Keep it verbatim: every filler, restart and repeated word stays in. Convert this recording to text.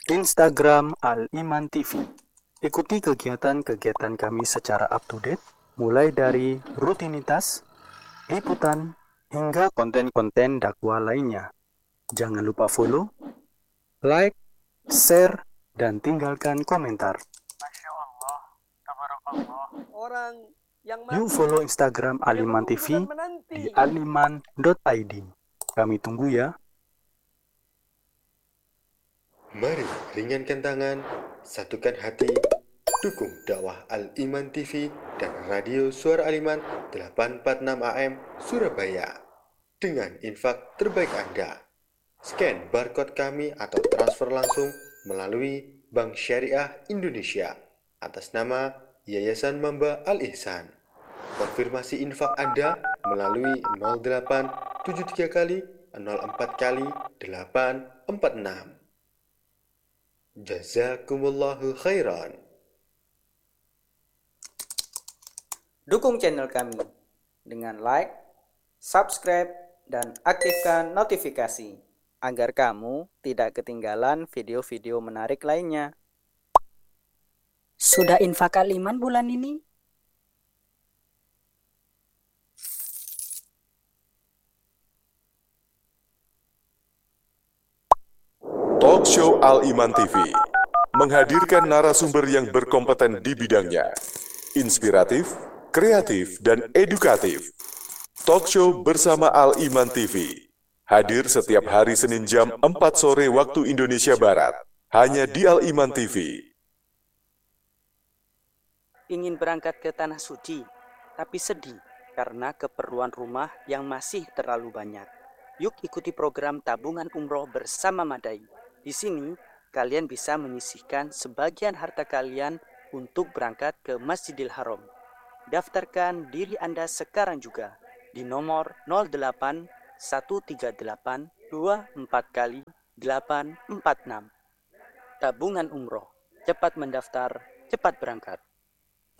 Instagram Al-Iman T V. Ikuti kegiatan-kegiatan kami secara up-to-date, mulai dari rutinitas, liputan, hingga konten-konten dakwah lainnya. Jangan lupa follow, like, share, dan tinggalkan komentar. Masya Allah, tabarakallah. Orang yang Yuk mati follow Instagram hanya Aliman menunggu T V dan menanti. di aliman dot i d. Kami tunggu ya. Mari ringankan tangan, satukan hati, dukung dakwah Al-Iman T V dan Radio Suara Aliman delapan empat enam A M Surabaya. Dengan infak terbaik Anda. Scan barcode kami atau transfer langsung melalui Bank Syariah Indonesia atas nama Yayasan Mamba Al-Ihsan. Konfirmasi infak Anda melalui nol delapan tujuh tiga kali nol empat kali delapan empat enam. Jazakumullahu khairan. Dukung channel kami dengan like, subscribe, dan aktifkan notifikasi agar kamu tidak ketinggalan video-video menarik lainnya. Sudah infak Al-Iman bulan ini? Talk Show Al-Iman T V menghadirkan narasumber yang berkompeten di bidangnya, inspiratif, kreatif, dan edukatif. Talk Show bersama Al-Iman T V hadir setiap hari Senin jam empat sore waktu Indonesia Barat, hanya di Al-Iman T V. Ingin berangkat ke Tanah Suci, tapi sedih karena keperluan rumah yang masih terlalu banyak. Yuk ikuti program tabungan umroh bersama Madai. Di sini, kalian bisa menyisihkan sebagian harta kalian untuk berangkat ke Masjidil Haram. Daftarkan diri Anda sekarang juga di nomor nol delapan satu tiga delapan dua empat kali delapan empat enam. Tabungan umroh, cepat mendaftar, cepat berangkat.